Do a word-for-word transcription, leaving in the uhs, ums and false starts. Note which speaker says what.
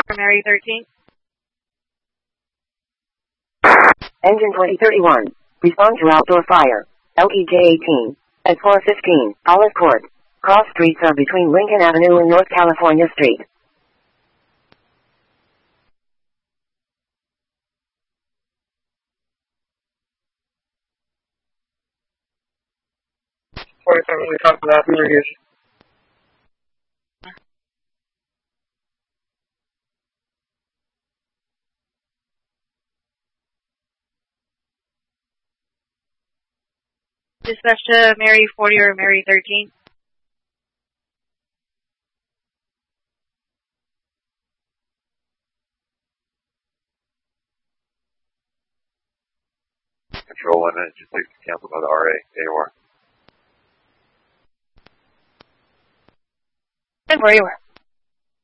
Speaker 1: Mary thirteen.
Speaker 2: Engine twenty thirty-one. Respond to outdoor fire. L E J eighteen. At four fifteen, Olive Court. Cross streets are between Lincoln Avenue and North California Street.
Speaker 3: forty-seven, we talked about the reviews.
Speaker 1: Dispatch to Mary forty or Mary thirteen.
Speaker 4: Control one, engine six canceled by the R A, A O R.
Speaker 1: And where you were.